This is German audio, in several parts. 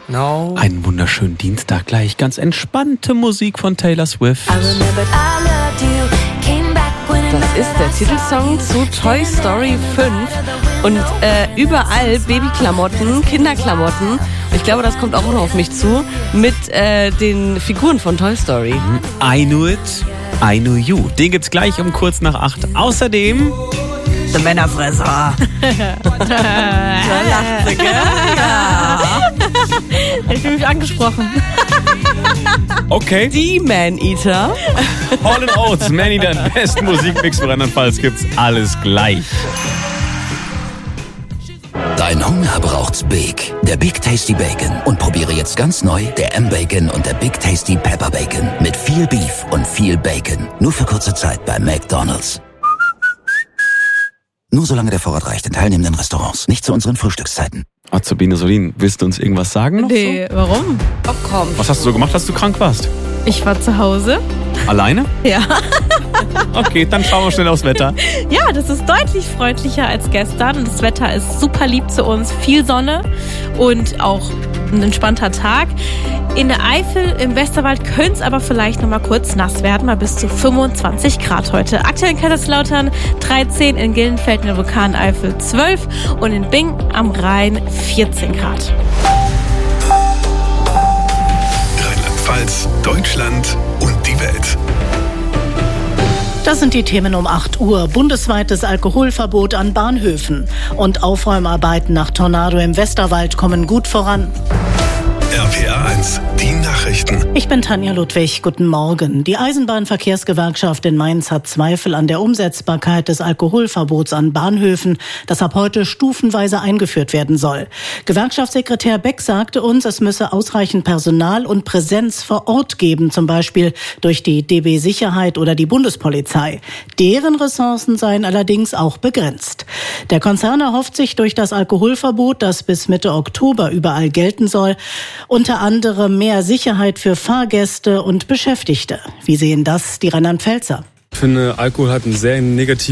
No. Einen wunderschönen Dienstag gleich. Ganz entspannte Musik von Taylor Swift. Das ist der Titelsong zu Toy Story 5 und überall Babyklamotten, Kinderklamotten. Und ich glaube, das kommt auch noch auf mich zu mit den Figuren von Toy Story. I Knew It, I Knew You. Den gibt's gleich um kurz nach 8. Außerdem der Männerfresser. Da lacht sie, gell? Ja. Ich fühle mich angesprochen. Okay. Die Man-Eater. Hall & Oates, Man-Eater, den besten Musikmix für Rheinland-Pfalz gibt's alles gleich. Dein Hunger braucht's Big. Der Big Tasty Bacon. Und probiere jetzt ganz neu der M-Bacon und der Big Tasty Pepper Bacon. Mit viel Beef und viel Bacon. Nur für kurze Zeit bei McDonald's. Nur solange der Vorrat reicht in teilnehmenden Restaurants. Nicht zu unseren Frühstückszeiten. Azubine Solin, willst du uns irgendwas sagen noch? Nee, so? Warum? Oh komm. Was hast du so gemacht, als du krank warst? Ich war zu Hause. Alleine? Ja. Okay, dann schauen wir schnell aufs Wetter. Ja, das ist deutlich freundlicher als gestern. Das Wetter ist super lieb zu uns. Viel Sonne und auch ein entspannter Tag. In der Eifel, im Westerwald könnte es aber vielleicht noch mal kurz nass werden, mal bis zu 25 Grad heute. Aktuell in Kaiserslautern 13, in Gillenfeld in der Vulkaneifel 12 und in Bing am Rhein 14 Grad. Rheinland-Pfalz, Deutschland und die Welt. Das sind die Themen um 8 Uhr. Bundesweites Alkoholverbot an Bahnhöfen. Und Aufräumarbeiten nach Tornado im Westerwald kommen gut voran. RPA 1, die Nachrichten. Ich bin Tanja Ludwig. Guten Morgen. Die Eisenbahnverkehrsgewerkschaft in Mainz hat Zweifel an der Umsetzbarkeit des Alkoholverbots an Bahnhöfen, das ab heute stufenweise eingeführt werden soll. Gewerkschaftssekretär Beck sagte uns, es müsse ausreichend Personal und Präsenz vor Ort geben, zum Beispiel durch die DB Sicherheit oder die Bundespolizei. Deren Ressourcen seien allerdings auch begrenzt. Der Konzern erhofft sich durch das Alkoholverbot, das bis Mitte Oktober überall gelten soll, unter anderem mehr Sicherheit für Fahrgäste und Beschäftigte. Wie sehen das die Rheinland-Pfälzer? Ich finde, Alkohol hat eine sehr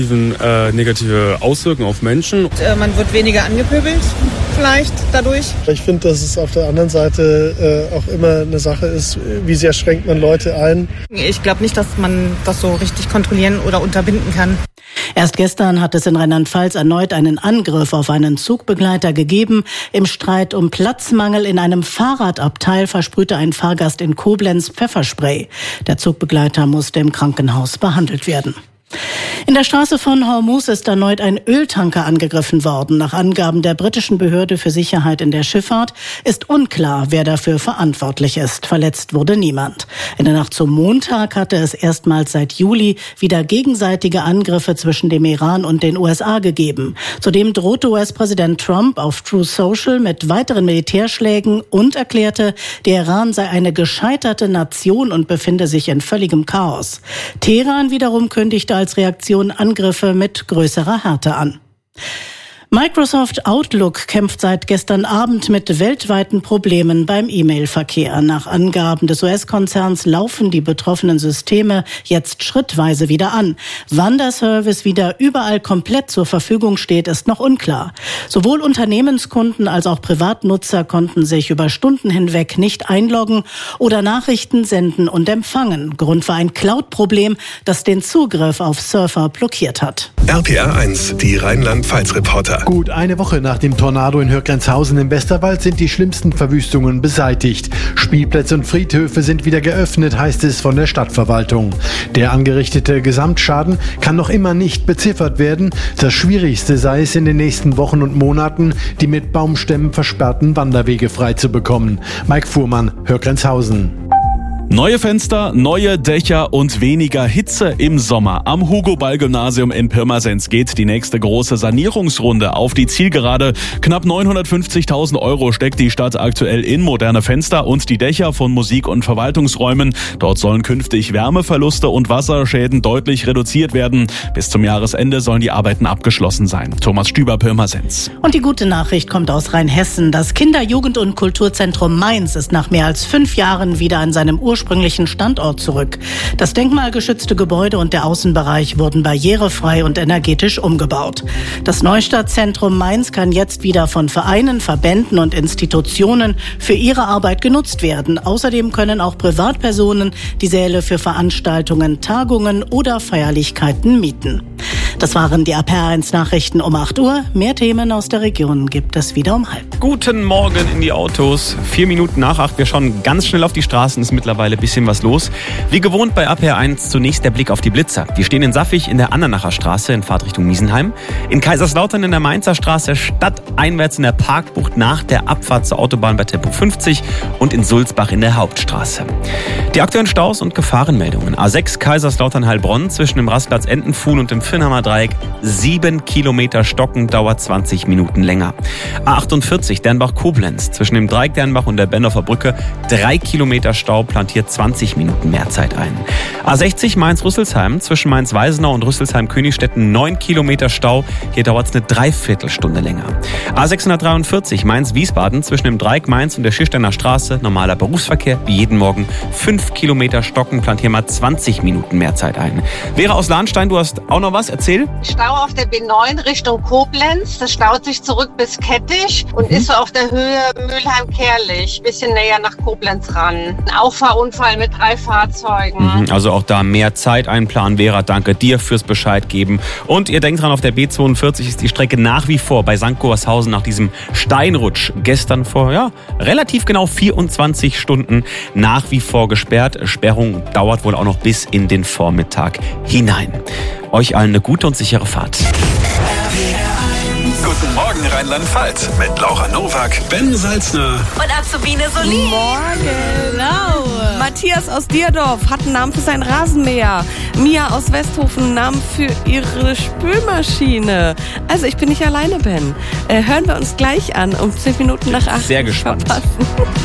negative Auswirkung auf Menschen. Man wird weniger angepöbelt vielleicht dadurch. Ich finde, dass es auf der anderen Seite auch immer eine Sache ist, wie sehr schränkt man Leute ein. Ich glaube nicht, dass man das so richtig kontrollieren oder unterbinden kann. Erst gestern hat es in Rheinland-Pfalz erneut einen Angriff auf einen Zugbegleiter gegeben. Im Streit um Platzmangel in einem Fahrradabteil versprühte ein Fahrgast in Koblenz Pfefferspray. Der Zugbegleiter musste im Krankenhaus behandelt werden. In der Straße von Hormuz ist erneut ein Öltanker angegriffen worden. Nach Angaben der britischen Behörde für Sicherheit in der Schifffahrt ist unklar, wer dafür verantwortlich ist. Verletzt wurde niemand. In der Nacht zum Montag hatte es erstmals seit Juli wieder gegenseitige Angriffe zwischen dem Iran und den USA gegeben. Zudem drohte US-Präsident Trump auf Truth Social mit weiteren Militärschlägen und erklärte, der Iran sei eine gescheiterte Nation und befinde sich in völligem Chaos. Teheran wiederum kündigte als Reaktion Angriffe mit größerer Härte an. Microsoft Outlook kämpft seit gestern Abend mit weltweiten Problemen beim E-Mail-Verkehr. Nach Angaben des US-Konzerns laufen die betroffenen Systeme jetzt schrittweise wieder an. Wann der Service wieder überall komplett zur Verfügung steht, ist noch unklar. Sowohl Unternehmenskunden als auch Privatnutzer konnten sich über Stunden hinweg nicht einloggen oder Nachrichten senden und empfangen. Grund war ein Cloud-Problem, das den Zugriff auf Surfer blockiert hat. RPA 1, die Rheinland-Pfalz-Reporter. Gut eine Woche nach dem Tornado in Hürgrenzhausen im Westerwald sind die schlimmsten Verwüstungen beseitigt. Spielplätze und Friedhöfe sind wieder geöffnet, heißt es von der Stadtverwaltung. Der angerichtete Gesamtschaden kann noch immer nicht beziffert werden. Das Schwierigste sei es in den nächsten Wochen und Monaten, die mit Baumstämmen versperrten Wanderwege frei zu bekommen. Mike Fuhrmann, Hürgrenzhausen. Neue Fenster, neue Dächer und weniger Hitze im Sommer. Am Hugo-Ball-Gymnasium in Pirmasens geht die nächste große Sanierungsrunde auf die Zielgerade. Knapp 950.000 € steckt die Stadt aktuell in moderne Fenster und die Dächer von Musik- und Verwaltungsräumen. Dort sollen künftig Wärmeverluste und Wasserschäden deutlich reduziert werden. Bis zum Jahresende sollen die Arbeiten abgeschlossen sein. Thomas Stüber, Pirmasens. Und die gute Nachricht kommt aus Rheinhessen. Das Kinder-, Jugend- und Kulturzentrum Mainz ist nach mehr als 5 Jahren wieder an seinem Ursprung ursprünglichen Standort zurück. Das denkmalgeschützte Gebäude und der Außenbereich wurden barrierefrei und energetisch umgebaut. Das Neustadtzentrum Mainz kann jetzt wieder von Vereinen, Verbänden und Institutionen für ihre Arbeit genutzt werden. Außerdem können auch Privatpersonen die Säle für Veranstaltungen, Tagungen oder Feierlichkeiten mieten. Das waren die RPR1-Nachrichten um 8 Uhr. Mehr Themen aus der Region gibt es wieder um 7:30. Guten Morgen in die Autos. 4 Minuten nach 8. Wir schauen ganz schnell auf die Straßen. Ist mittlerweile ein bisschen was los. Wie gewohnt bei RPR1 zunächst der Blick auf die Blitzer. Die stehen in Saffig in der Andernacher Straße in Fahrtrichtung Miesenheim. In Kaiserslautern in der Mainzer Straße stadteinwärts in der Parkbucht nach der Abfahrt zur Autobahn bei Tempo 50 und in Sulzbach in der Hauptstraße. Die aktuellen Staus und Gefahrenmeldungen. A6 Kaiserslautern-Heilbronn zwischen dem Rastplatz Entenfuhl und dem Vinnheimer Dreieck 7 Kilometer Stocken, dauert 20 Minuten länger. A48 Dernbach-Koblenz zwischen dem Dreieck Dernbach und der Bendorfer Brücke 3 Kilometer Stau, plant hier 20 Minuten mehr Zeit ein. A60 Mainz-Rüsselsheim zwischen Mainz-Weisenau und Rüsselsheim-Königstetten 9 Kilometer Stau, hier dauert es eine Dreiviertelstunde länger. A643 Mainz-Wiesbaden zwischen dem Dreieck Mainz und der Schiersteiner Straße, normaler Berufsverkehr, wie jeden Morgen 5 Kilometer Stocken, plant hier mal 20 Minuten mehr Zeit ein. Vera aus Lahnstein, du hast auch noch was, erzähl. Stau auf der B9 Richtung Koblenz, das staut sich zurück bis Kettich und ist so auf der Höhe Mülheim-Kerlich, bisschen näher nach Koblenz ran. Ein Auffahrunfall mit 3 Fahrzeugen. Also auch da mehr Zeit einplanen. Vera, danke dir fürs Bescheid geben. Und ihr denkt dran, auf der B42 ist die Strecke nach wie vor bei St. Goarshausen nach diesem Steinrutsch gestern vor relativ genau 24 Stunden nach wie vor gesperrt. Sperrung dauert wohl auch noch bis in den Vormittag hinein. Euch allen eine gute und sichere Fahrt. Guten Morgen Rheinland-Pfalz mit Laura Nowak, Ben Salzner Und Azubine Solin. Morgen. Hello. Matthias aus Dierdorf hat einen Namen für sein Rasenmäher. Mia aus Westhofen einen Namen für ihre Spülmaschine. Also ich bin nicht alleine, Ben. Hören wir uns gleich an um 10 Minuten nach 8. Sehr gespannt. Verpassen.